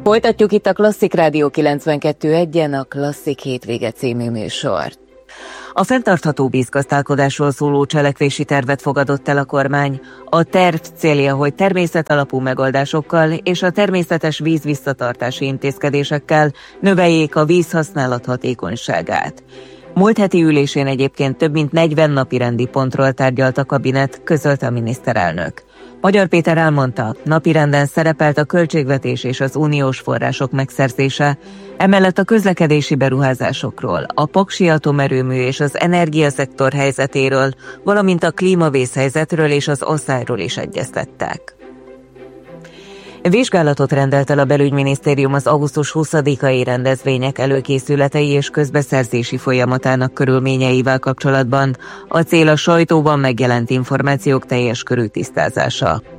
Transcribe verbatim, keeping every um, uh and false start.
Folytatjuk itt a Klasszik Rádió kilencvenkettő egyen a Klasszik Hétvége című műsort. A fenntartható vízgazdálkodásról szóló cselekvési tervet fogadott el a kormány. A terv célja, hogy természetalapú megoldásokkal és a természetes víz visszatartási intézkedésekkel növeljék a vízhasználat hatékonyságát. Múlt heti ülésén egyébként több mint negyven napirendi pontról tárgyalt a kabinet, közölte a miniszterelnök. Magyar Péter elmondta, napirenden szerepelt a költségvetés és az uniós források megszerzése, emellett a közlekedési beruházásokról, a paksi atomerőmű és az energiaszektor helyzetéről, valamint a klímavészhelyzetről és az asszályról is egyeztettek. Vizsgálatot rendelt el a belügyminisztérium az augusztus huszadikai rendezvények előkészületei és közbeszerzési folyamatának körülményeivel kapcsolatban. A cél a sajtóban megjelent információk teljes körű tisztázása.